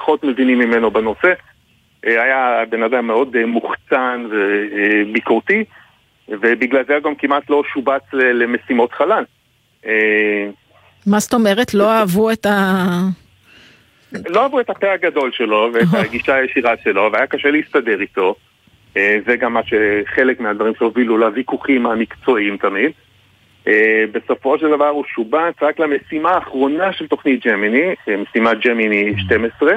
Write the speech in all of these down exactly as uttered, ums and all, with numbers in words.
פחות מבינים ממנו בנושא. היה בן אדם מאוד מוחצן וביקורתי, ובגלל זה גם כמעט לא שובץ למשימות חלל. מה זאת אומרת? לא אהבו את ה... לא אהבו את הפה הגדול שלו ואת הגישה הישירה שלו, והיה קשה להסתדר איתו. זה גם מה שחלק מהדברים שהובילו לוויכוחים המקצועיים תמיד. בסופו של דבר הוא שובץ רק למשימה האחרונה של תוכנית ג'מיני, משימת ג'מיני שתים עשרה,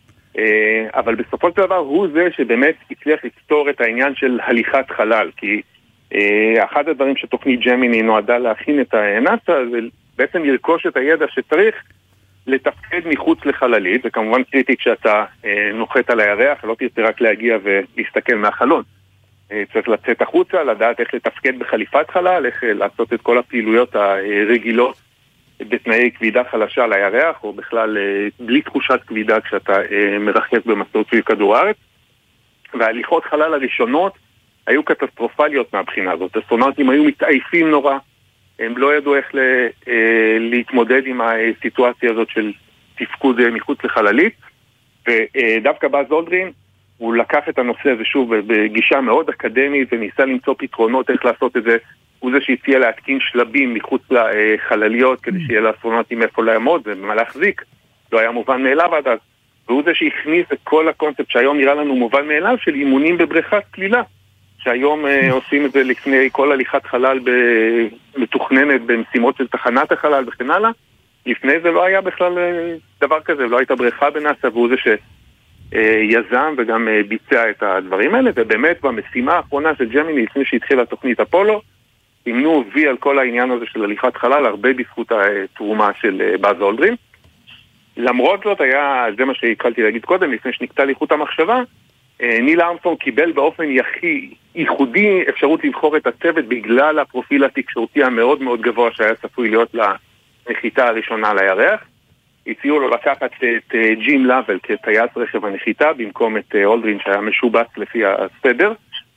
אבל בסופו של דבר הוא זה שבאמת הצליח לפתור את העניין של הליכת חלל, כי אחד הדברים שתוכנית ג'מיני נועדה להכין את הנאס"א זה בעצם לרכוש את הידע שצריך לתפקד מחוץ לחללית. זה כמובן קריטי כשאתה נוחת על הירח, לא תרצה רק להגיע ולהסתכל מהחלון. צריך לצאת החוצה, לדעת איך לתפקד בחליפת חלל, איך לעשות את כל הפעילויות הרגילות בתנאי כבידה חלשה לירח, או בכלל בלי תחושת כבידה כשאתה מרחף במסעות סביב כדור הארץ. וההליכות חלל הראשונות היו קטסטרופליות מהבחינה הזאת. אסטרונאוטים היו מתעייפים נורא, הם לא ידעו איך להתמודד עם הסיטואציה הזאת של תפקוד מחוץ לחללית, ודווקא באז אולדרין הוא לקח את הנושא הזה שוב בגישה מאוד אקדמית וניסה למצוא פתרונות איך לעשות את זה. הוא זה שהציע להתקין שלבים מחוץ לחלליות כדי שיהיה לאסטרונאוטים איפה לעמוד ומה להחזיק. לא היה מובן מאליו עד אז. והוא זה שהכניס את כל הקונספט שהיום נראה לנו מובן מאליו של אימונים בבריכת כלילה, שהיום uh, עושים את זה לפני כל הליכת חלל מתוכננת במשימות של תחנת החלל וכן הלאה. לפני זה לא היה בכלל uh, דבר כזה, לא הייתה בריכה בנאס"א, והוא זה שיזם uh, וגם uh, ביצע את הדברים האלה. ובאמת במשימה האחרונה של ג'מיני לפני שהתחילה התוכנית אפולו, אימנו וי על כל העניין הזה של הליכת חלל, הרבה בזכות התרומה של uh, באז אולדרין. למרות זאת היה, זה מה שהתחלתי להגיד קודם, לפני שנקטע ליחות המחשבה, ניל ארמסטרונג קיבל באופן יחי, ייחודי אפשרות לבחור את הצוות בגלל הפרופיל התקשורתי המאוד מאוד גבוה שהיה צפוי להיות לנחיתה הראשונה לירח. הציעו לו לקחת את ג'ים לאבל כטייס רכב הנחיתה במקום את אולדרין שהיה משובץ לפי הסדר,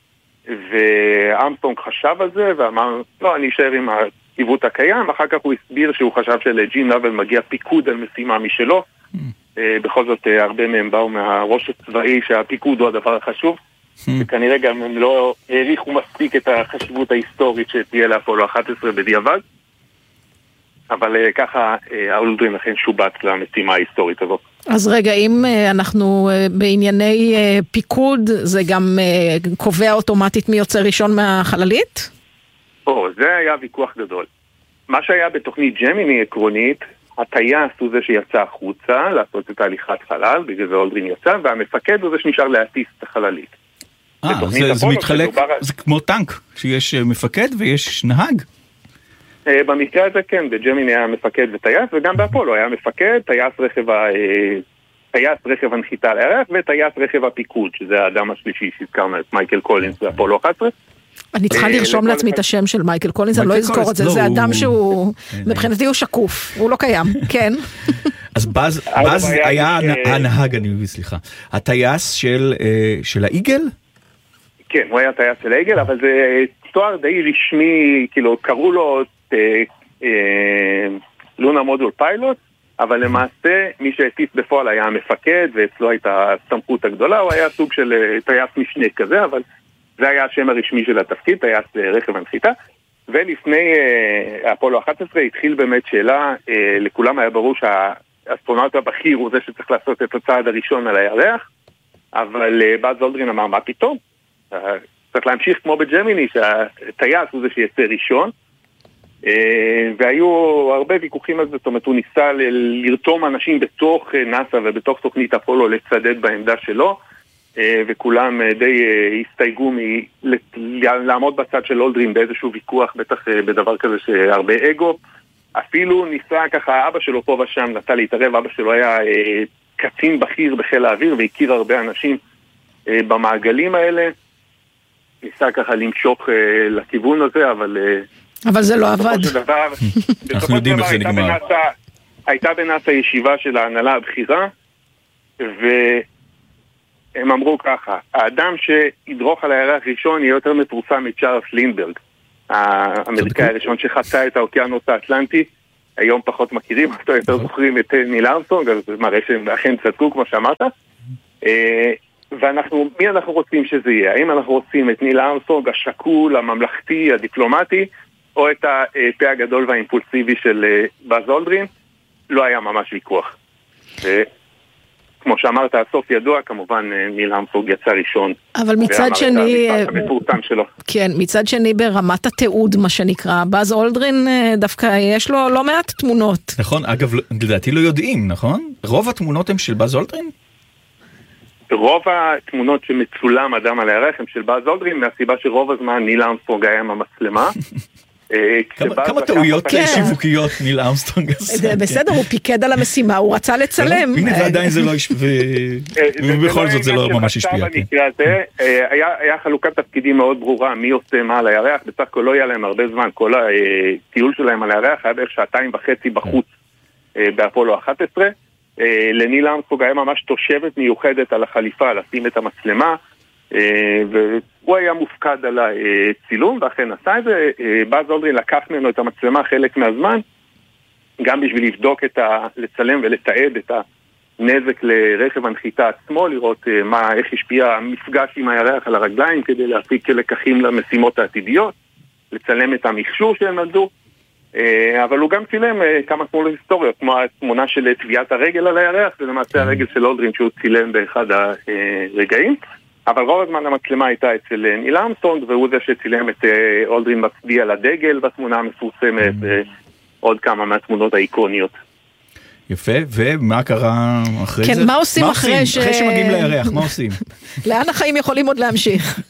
וארמסטרונג חשב על זה ואמר לא, אני אשאר עם העיוות הקיים. אחר כך הוא הסביר שהוא חשב שלג'ים לאבל מגיע פיקוד על משימה משלו. בכל זאת הרבה מהם באו מהראש הצבאי שהפיקוד הוא הדבר החשוב, וכנראה גם הם לא העריכו מספיק את החשיבות ההיסטורית שתהיה לאפולו אחת עשרה בדיעבד, אבל ככה אולדרין אכן שובץ למשימה ההיסטורית הזאת. אז רגע, אם אנחנו בענייני פיקוד, זה גם קובע אוטומטית מי יוצא ראשון מהחללית? או, זה היה ויכוח גדול. מה שהיה בתוכנית ג'מיני עקרונית, הטייס הוא זה שיצא החוצה לעשות את ההליכת חלל, בגלל זה אולדרין יצא, והמפקד הוא זה שנשאר להטיס את החללית. אה, זה, זה מתחלק, זה כמו טנק, שיש מפקד ויש נהג? במקרה הזה כן, בג'מיני היה מפקד וטייס, וגם באפולו היה מפקד, טייס רכב, ה... טייס רכב הנחיתה לירח, וטייס רכב הפיקוד, שזה האדם השלישי שהזכרנו את מייקל קולינס באפולו אחת עשרה. אני צריכה לרשום לעצמי את השם של מייקל קולינס, אני לא אזכור את זה, זה אדם שהוא, מבחינתי הוא שקוף, הוא לא קיים, כן. אז באז היה הנהג, אני מבין, סליחה, הטייס של האיגל? כן, הוא היה טייס של האיגל, אבל זה תואר די רשמי, כאילו קראו לו לונה מודול פיילוט, אבל למעשה מי שהטיס בפועל היה המפקד, ואצלו הייתה הסמכות הגדולה, הוא היה סוג של טייס משנה כזה, אבל זה היה השם הרשמי של התפקיד, טייס רכב הנחיתה. ולפני אפולו אחת עשרה התחיל באמת שאלה, לכולם היה ברור שהאסטרונאוט הבכיר הוא זה שצריך לעשות את הצעד הראשון על הירח, אבל באז אולדרין אמר, מה פתאום? צריך להמשיך כמו בג'מיני, שהטייס הוא זה שיצא ראשון, והיו הרבה ויכוחים על זה. זאת אומרת, הוא ניסה לרתום אנשים בתוך נאס"א ובתוך תוכנית אפולו לצדד בעמדה שלו, וכולם די הסתייגו לעמוד בצד של אולדרין באיזשהו ויכוח, בטח בדבר כזה שהרבה אגו. אפילו ניסה ככה, אבא שלו פה ושם נטה להתערב, אבא שלו היה קצין בכיר בחיל האוויר והכיר הרבה אנשים במעגלים האלה, ניסה ככה למשוך לכיוון הזה, אבל אבל זה לא עבד. אנחנו יודעים איך זה נגמר. הייתה בנאס"א ישיבה של ההנהלה הבכירה, והם אמרו ככה, האדם שידרוך על הירח ראשון יהיה יותר מפורסם מצ'ארלס לינדברג, האמריקאי הראשון שחצה את האוקיינוס האטלנטי. היום פחות מכירים אותו, יותר זוכרים את ניל ארמסטרונג, אז זה מראה שהם אכן צדקו כמו שאמרת. ואנחנו, מי אנחנו רוצים שזה יהיה? האם אנחנו רוצים את ניל ארמסטרונג השקול, הממלכתי, הדיפלומטי, או את הפה הגדול והאימפולסיבי של באז אולדרין? לא היה ממש ויכוח. כמו שאמרת, הסוף ידוע, כמובן ניל ארמסטרונג יצא ראשון. אבל מצד שני, שלו. כן, מצד שני ברמת התיעוד, מה שנקרא, באז אולדרין דווקא יש לו לא מעט תמונות. נכון, אגב, לדעתי לא יודעים, נכון? רוב התמונות הן של באז אולדרין? רוב התמונות שמצולם אדם על הירח הם של באז אולדרין, מהסיבה שרוב הזמן ניל ארמסטרונג היה עם המצלמה. כמה טעויות שיווקיות ניל ארמסטרונג עשה. בסדר, הוא פיקד על המשימה, הוא רצה לצלם. הנה, ועדיין זה לא ובכל זאת זה לא ממש השפיע. היה חלוקת תפקידים מאוד ברורה, מי עושה מה על הירח, בסך הכל לא היה להם הרבה זמן, כל הטיול שלהם על הירח היה בערך שעתיים וחצי בחוץ באפולו אחת עשרה. לניל ארמסטרונג היה ממש תושבת מיוחדת על החליפה, לשים את המצלמה, והוא היה מופקד על הצילום, ואכן עשה את זה. באז אולדרין לקח ממנו את המצלמה חלק מהזמן, גם בשביל לבדוק את ה... לצלם ולתעד את הנזק לרכב הנחיתה עצמו, לראות מה, איך השפיע המפגש עם הירח על הרגליים, כדי להפיק לקחים למשימות העתידיות, לצלם את המכשור שהם נולדו, אבל הוא גם צילם כמה תמונות היסטוריות, כמו התמונה של טביעת הרגל על הירח, זה למעשה הרגל של אולדרין שהוא צילם באחד הרגעים. אבל רוב הזמן המצלמה הייתה אצל ניל ארמסטרונג, והוא זה שצילם את אולדרין מצביע לדגל בתמונה המפורסמת, עוד כמה מהתמונות האיקוניות. יפה, ומה קרה אחרי זה? כן, מה עושים אחרי ש... אחרי שמגיעים לירח, מה עושים? לאן החיים יכולים עוד להמשיך?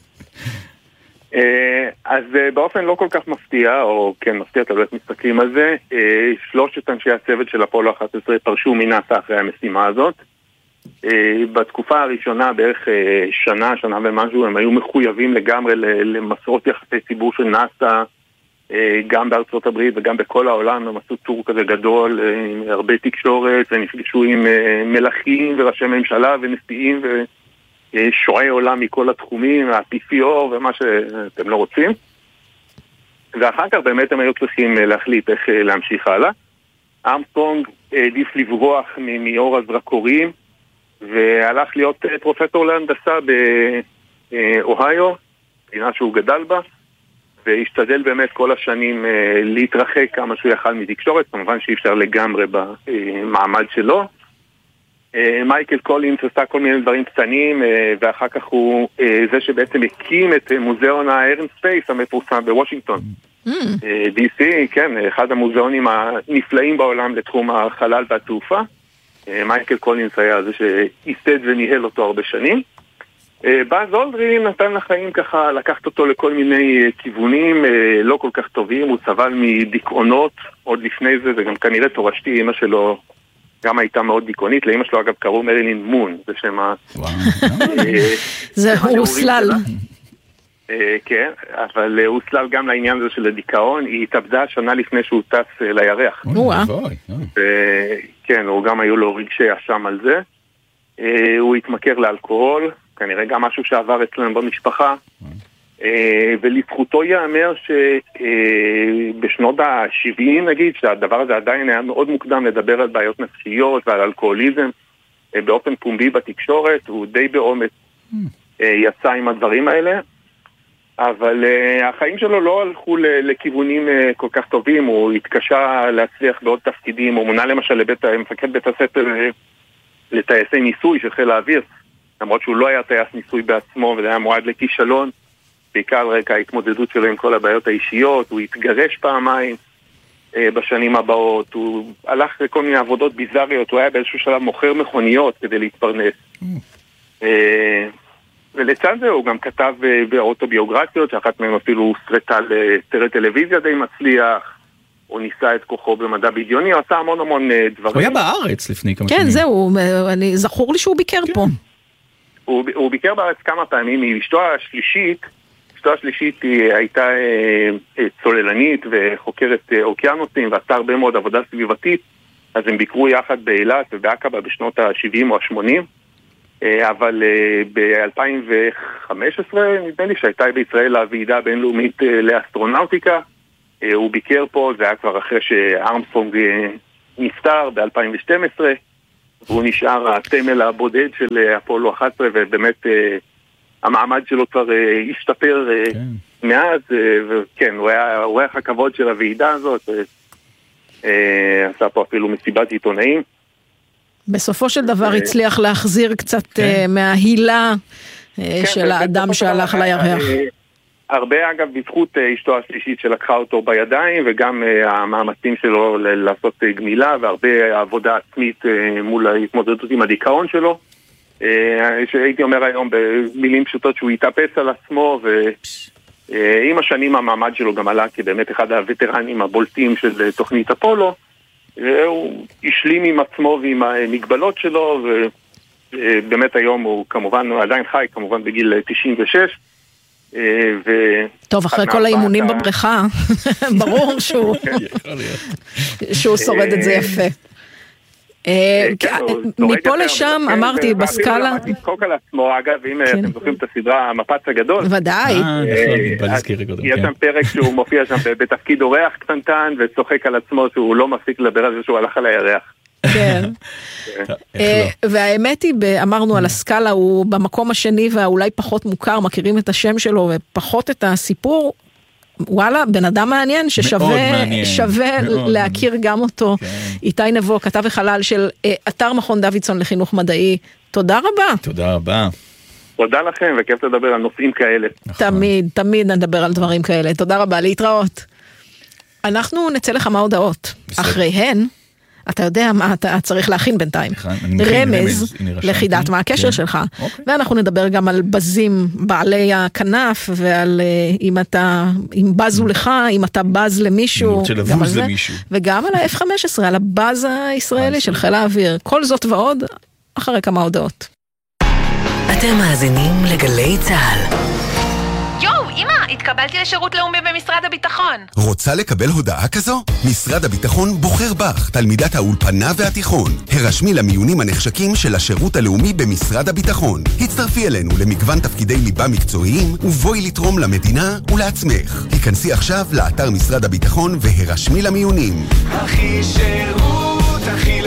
אז באופן לא כל כך מפתיע, או כן מפתיע, תלוי איך מסתכלים על זה, שלושת אנשי הצוות של אפולו אחת עשרה פרשו מנאסא אחרי המשימה הזאת. בתקופה הראשונה, בערך שנה, שנה ומשהו, הם היו מחויבים לגמרי למסורות יחסי ציבור של נאסא, גם בארצות הברית וגם בכל העולם. הם עשו טור כזה גדול, עם הרבה תקשורת, ונפגשו עם מלכים וראשי ממשלה ונשיאים ושועי עולם מכל התחומים, האפיפיור ומה שאתם לא רוצים. ואחר כך באמת הם היו צריכים להחליט איך להמשיך הלאה. ארמסטרונג העדיף לברוח מאור הזרקורים, והלך להיות פרופסור להנדסה באוהיו, מדינה שהוא גדל בה, והשתדל באמת כל השנים להתרחק כמה שהוא יכל מתקשורת, כמובן שאי אפשר לגמרי במעמד שלו. מייקל קולינס עשה כל מיני דברים קטנים, ואחר כך הוא זה שבעצם הקים את מוזיאון האיירן ספייס המפורסם בוושינגטון. די סי, כן, אחד המוזיאונים הנפלאים בעולם לתחום החלל והתעופה. מייקל קולינס היה זה שהסתד וניהל אותו הרבה שנים. באז אולדרין נתן לחיים ככה, לקחת אותו לכל מיני כיוונים לא כל כך טובים, הוא סבל מדיכאונות עוד לפני זה, וגם כנראה תורשתי, אמא שלו גם הייתה מאוד דיכאונית, לאמא שלו אגב קראו מרילין מון, זה שם ה... זה הוסלל. כן, אבל הוסלל גם לעניין הזה של הדיכאון, היא התאבדה שנה לפני שהוא טס לירח. כן, הוא גם היו לו רגשי אשם על זה. הוא התמכר לאלכוהול, כנראה גם משהו שעבר אצלנו במשפחה, ולזכותו יאמר שבשנות ה-שבעים נגיד, שהדבר הזה עדיין היה מאוד מוקדם לדבר על בעיות נפשיות ועל אלכוהוליזם באופן פומבי בתקשורת, הוא די באומץ יצא עם הדברים האלה, אבל החיים שלו לא הלכו לכיוונים כל כך טובים, הוא התקשה להצליח בעוד תפקידים, הוא מונה למשל לבית, מפקד בית הספר לטייסי ניסוי של חיל האוויר, למרות שהוא לא היה טייס ניסוי בעצמו וזה היה מועד לכישלון, בעיקר על רקע ההתמודדות שלו עם כל הבעיות האישיות, הוא התגרש פעמיים בשנים הבאות, הוא הלך לכל מיני עבודות ביזריות, הוא היה באיזשהו שלב מוכר מכוניות כדי להתפרנס. ולצד זה הוא גם כתב באוטוביוגרפיות, שאחת מהם אפילו הוסרטה לסרט טלוויזיה די מצליח, הוא ניסה את כוחו במדע בדיוני, הוא עשה המון המון דברים. הוא היה בארץ לפני כמה שנים. כן, זהו, אני זכור לי שהוא ביקר פה. הוא, הוא ביקר בארץ כמה פעמים, אשתו השלישית, אשתו השלישית היא הייתה אה, צוללנית וחוקרת אה, אוקיינוסים, ועשתה הרבה מאוד עבודה סביבתית, אז הם ביקרו יחד באילת ובעקבה בשנות ה-שבעים או ה-שמונים, אה, אבל אה, ב-אלפיים וחמש עשרה נדמה לי שהייתה בישראל הוועידה הבינלאומית אה, לאסטרונאוטיקה, הוא ביקר פה, זה היה כבר אחרי שארמסטרונג נפטר ב-אלפיים ושתים עשרה, והוא נשאר הסמל הבודד של אפולו אחת עשרה, ובאמת המעמד שלו כבר השתפר כן. מאז, וכן, הוא היה עורך הכבוד של הוועידה הזאת, עשה פה אפילו מסיבת עיתונאים. בסופו של דבר הצליח להחזיר קצת כן. מההילה כן, של האדם שהלך לירח. הרבה אגב בזכות אשתו השלישית שלקחה אותו בידיים, וגם המאמצים שלו לעשות גמילה, והרבה עבודה עצמית מול ההתמודדות עם הדיכאון שלו. שהייתי אומר היום במילים פשוטות שהוא התאפס על עצמו, ועם השנים המעמד שלו גם עלה כבאמת אחד הווטרנים הבולטים של תוכנית אפולו. הוא השלים עם עצמו ועם המגבלות שלו, ובאמת היום הוא כמובן, הוא עדיין חי, כמובן בגיל תשעים ושש. ו... טוב, אחרי כל האימונים בבריכה, ברור שהוא שהוא שורד את זה יפה. מפה לשם אמרתי בסקאלה קוק על עצמו, אגב, אם אתם זוכרים את הסדרה המפץ הגדול, ודאי יש שם פרק שהוא מופיע שם בתפקיד אורח קטנטן וצוחק על עצמו שהוא לא מפסיק לדבר על זה שהוא הלך על הירח. כן. והאמת היא, אמרנו על הסקאלה, הוא במקום השני והאולי פחות מוכר, מכירים את השם שלו ופחות את הסיפור. וואלה, בן אדם מעניין ששווה להכיר גם אותו. איתי נבו, כתב וחלל של אתר מכון דוידסון לחינוך מדעי. תודה רבה. תודה רבה. תודה לכם, וכיף לדבר על נושאים כאלה. תמיד, תמיד נדבר על דברים כאלה. תודה רבה, להתראות. אנחנו נצא לכמה הודעות. אחריהן, אתה יודע מה אתה צריך להכין בינתיים. רמז לחידת מה הקשר שלך. ואנחנו נדבר גם על בזים בעלי הכנף, ועל אם אתה, אם בזו לך, אם אתה בז למישהו. וגם על ה-אף חמש עשרה, על הבז הישראלי של חיל האוויר. כל זאת ועוד, אחרי כמה הודעות. אתם מאזינים לגלי צהל. אמא, התקבלתי לשירות לאומי במשרד הביטחון. רוצה לקבל הודעה כזו? משרד הביטחון בוחר בך, תלמידת האולפנה והתיכון. הרשמי למיונים הנחשקים של השירות הלאומי במשרד הביטחון. הצטרפי אלינו למגוון תפקידי ליבה מקצועיים, ובואי לתרום למדינה ולעצמך. היכנסי עכשיו לאתר משרד הביטחון והרשמי למיונים. הכי שירות, הכי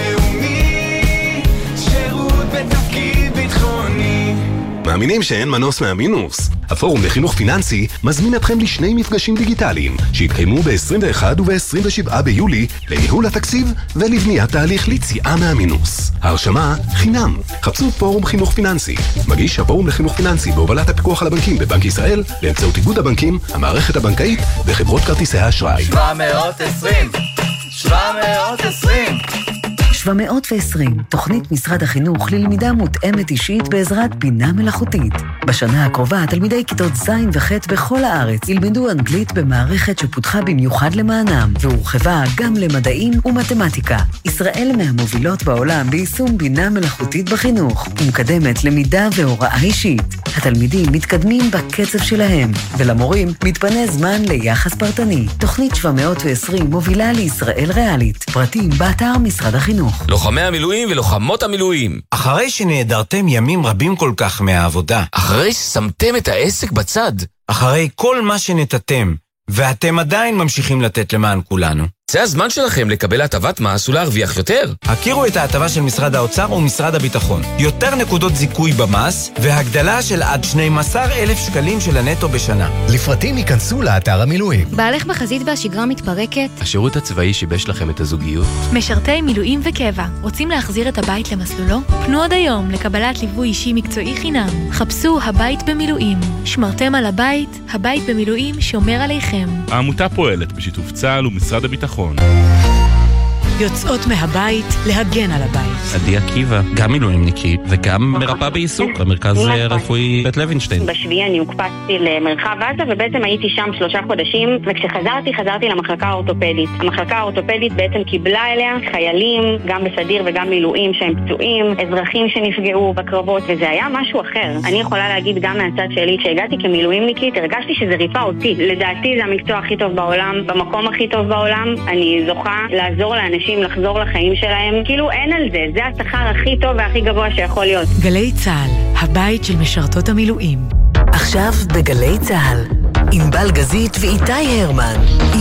לאומי, שירות בתפקיד ביטחוני. מאמינים שאין מנוס מהמינוס. הפורום לחינוך פיננסי מזמין אתכם לשני מפגשים דיגיטליים שהתקיימו ב-עשרים ואחד וב-עשרים ושבעה ביולי לניהול התקציב ולבניית תהליך ליציאה מהמינוס. ההרשמה חינם. חפשו פורום חינוך פיננסי. מגיש הפורום לחינוך פיננסי בהובלת הפיקוח על הבנקים בבנק ישראל באמצעות איגוד הבנקים, המערכת הבנקאית וחברות כרטיסי האשראי. שבע מאות ועשרים שבע מאות ועשרים שבע מאות ועשרים, תוכנית משרד החינוך ללמידה מותאמת אישית בעזרת בינה מלאכותית. בשנה הקרובה, תלמידי כיתות ז' וח' בכל הארץ ילמדו אנגלית במערכת שפותחה במיוחד למענם, והורחבה גם למדעים ומתמטיקה. ישראל מהמובילות בעולם ביישום בינה מלאכותית בחינוך, ומקדמת למידה והוראה אישית. התלמידים מתקדמים בקצב שלהם, ולמורים מתפנה זמן ליחס פרטני. תוכנית שבע מאות ועשרים מובילה לישראל ריאלית. פרטים באתר משרד החינוך. לוחמי המילואים ולוחמות המילואים. אחרי שנעדרתם ימים רבים כל כך מהעבודה. אחרי ששמתם את העסק בצד. אחרי כל מה שנתתם, ואתם עדיין ממשיכים לתת למען כולנו. זה הזמן שלכם לקבל הטבת מס ולהרוויח יותר. הכירו את ההטבה של משרד האוצר ומשרד הביטחון. יותר נקודות זיכוי במס, והגדלה של עד שנים עשר אלף שקלים של הנטו בשנה. לפרטים ייכנסו לאתר המילואים. בעלך בחזית והשגרה מתפרקת. השירות הצבאי שיבש לכם את הזוגיות. משרתי מילואים וקבע. רוצים להחזיר את הבית למסלולו? פנו עוד היום לקבלת ליווי אישי מקצועי חינם. חפשו הבית במילואים. שמרתם על הבית, הבית במילואים שומר עליכם. העמותה פועלת בשיתוף צה"ל ומשרד הביטחון. יוצאות מהבית להגן על הבית. עדי עקיבא, גם מילואימניקית וגם מרפאה בעיסוק במרכז רפואי בית לוינשטיין. בשביעי אני הוקפצתי למרחב עזה ובעצם הייתי שם שלושה חודשים, וכשחזרתי חזרתי למחלקה האורתופדית. המחלקה האורתופדית בעצם קיבלה אליה חיילים, גם בסדיר וגם מילואים שהם פצועים, אזרחים שנפגעו בקרבות, וזה היה משהו אחר. אני יכולה להגיד גם מהצד שלי, כשהגעתי כמילואימניקית הרגשתי שזה ריפה אותי. לדעתי זה המקצוע הכי טוב בעולם, במקום הכי טוב בעולם. אני זוכה לעזור לאנשים לחזור לחיים שלהם, כאילו אין על זה, זה השכר הכי טוב והכי גבוה שיכול להיות. גלי צהל, הבית של משרתות המילואים. עכשיו בגלי צהל, עם בל גזית ואיתי הרמן.